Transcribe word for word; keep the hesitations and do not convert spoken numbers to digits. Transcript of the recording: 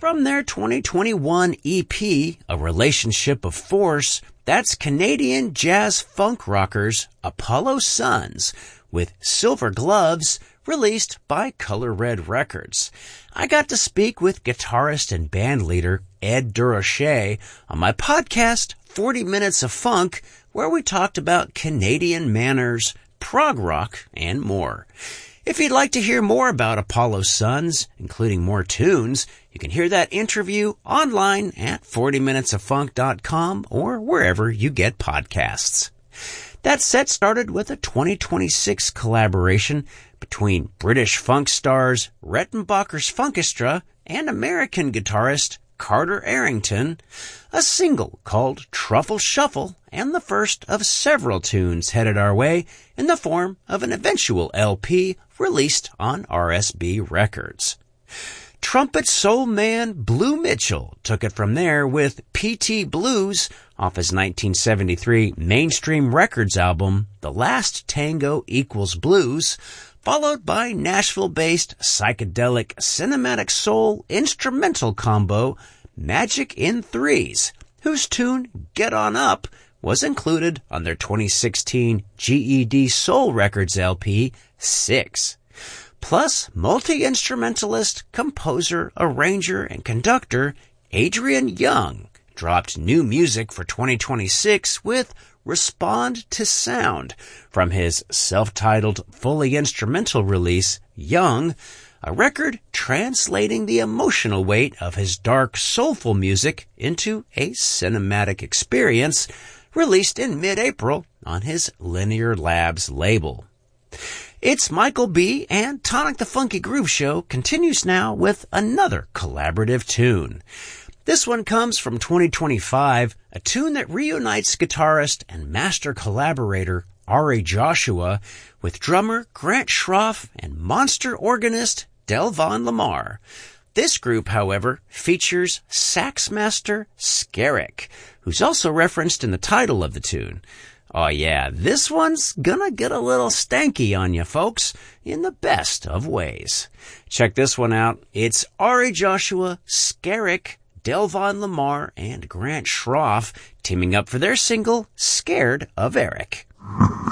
From their twenty twenty-one E P, A Relationship of Force, that's Canadian jazz funk rockers Apollo Suns with Silver Gloves, released by Color Red Records. I got to speak with guitarist and bandleader Ed Durocher on my podcast, forty minutes of Funk, where we talked about Canadian manners, prog rock, and more. If you'd like to hear more about Apollo Suns, including more tunes, you can hear that interview online at forty minutes of funk dot com or wherever you get podcasts. That set started with a twenty twenty-six collaboration between British funk stars Rettenbacher's Funkestra and American guitarist Carter Arrington, a single called Truffle Shuffle, and the first of several tunes headed our way in the form of an eventual L P released on R S B Records. Trumpet soul man Blue Mitchell took it from there with P T Blues off his nineteen seventy-three Mainstream Records album, The Last Tango Equals Blues, followed by Nashville-based psychedelic cinematic soul instrumental combo Magic in Threes, whose tune Get On Up was included on their twenty sixteen G E D Soul Records L P, Six. Plus, multi-instrumentalist, composer, arranger, and conductor Adrian Young dropped new music for twenty twenty-six with Respond to Sound from his self-titled fully instrumental release, Young, a record translating the emotional weight of his dark, soulful music into a cinematic experience, released in mid-April on his Linear Labs label. It's Michael B. and Tonic the Funky Groove Show continues now with another collaborative tune. This one comes from twenty twenty-five, a tune that reunites guitarist and master collaborator Ari Joshua with drummer Grant Schroff and monster organist Delvon Lamar. This group, however, features sax master Skerrick, who's also referenced in the title of the tune. Oh yeah, this one's gonna get a little stanky on you folks, in the best of ways. Check this one out. It's Ari Joshua, Skerrick, Delvon Lamar, and Grant Schroff teaming up for their single, Scared of Eric.